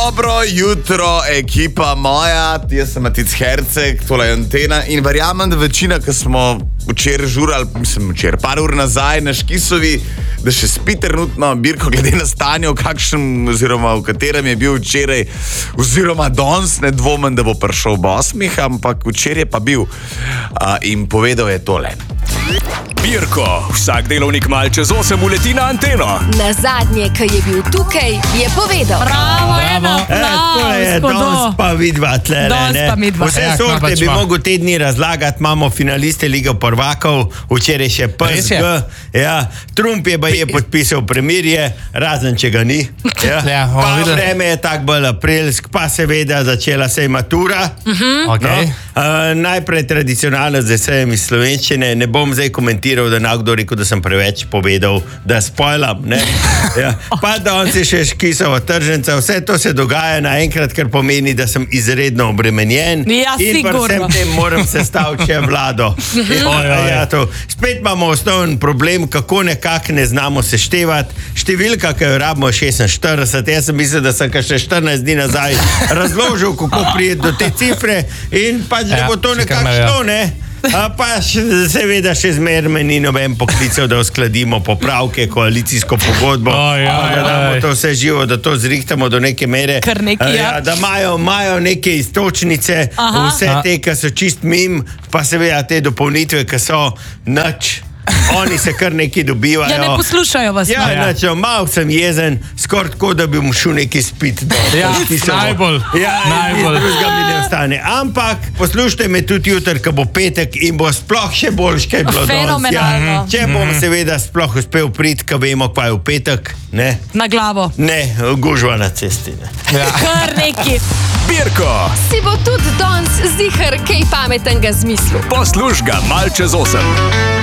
Dobro jutro, ekipa moja, jaz sem Matic Herceg, tole je Antena in verjamem, da večina, ki smo včeraj, par ur nazaj na Škisovi, da še spi trenutno Birko, glede na stanje, v katerem je bil včeraj, oziroma danes, ne dvomim, da bo prišel ob 8, ampak včeraj je pa bil in povedal je tole. Birko, vsak delovnik mal čez 8 uleti na Anteno. Na zadnje, ko je bil tukaj, je povedal. Bravo, ena, danes pa vidva tlele, ne? Vse sorte bi mogel te dni razlagati, imamo finaliste Lige prvakov, včeraj še PSG. Ja, Trump je podpisal premirje, razen če ga ni. Ja. Pa vreme je tak bolj aprilsk, pa seveda začela se je matura. Najprej tradicionalno z esejem iz slovenščine, ne bom zdaj komentiral, da nekdo rekel, da sem preveč povedal, da spojlam, ne? Ja. Pa da on se še Škisova tržnica, vse to se dogaja naenkrat, kar pomeni, da sem izredno obremenjen in pa vsem tem moram sestaviti še vlado. Spet imamo osnoven problem, kako nekako ne znamo seštevati. Številka, ki jo rabimo 46, jaz sem mislil, da sem še 14 dni nazaj razložil, kako prijeti do te cifre in pač, da bo to nekako šlo, ne? Pa seveda še zmer me ni noben poklical, da uskladimo popravke, koalicijsko pogodbo, da damo to vse živo, da to zrihtamo do neke mere, da imajo neke istočnice, vse te, ki so čist mim, pa seveda te dopolnitve, ki so nič. Oni se kar nekaj dobivajo. Ja, ne poslušajo vas. Malo sem jezen, skoraj tako, da bi mu šel nekaj spit. Najbolj. Drugega mi ne ostane. Ampak poslušajte me tudi jutri, ko bo petek in bo sploh še boljš, kaj bilo danes. Fenomenalno. Če bom seveda sploh uspel priti, ko vemo, kaj je v petek. Ne? Na glavo. Ne, gužva na cesti. Kar neki. Birko. Si bo tudi danes ziher kaj pametnega zmislil. Posluš ga mal čez 8.